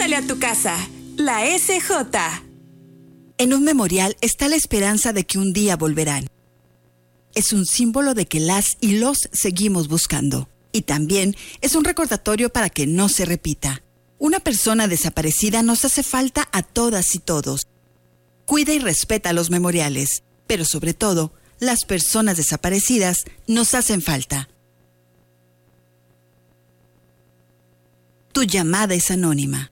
Pásale a tu casa. La SJ. En un memorial está la esperanza de que un día volverán. Es un símbolo de que las y los seguimos buscando. Y también es un recordatorio para que no se repita. Una persona desaparecida nos hace falta a todas y todos. Cuida y respeta los memoriales, pero sobre todo, las personas desaparecidas nos hacen falta. Tu llamada es anónima.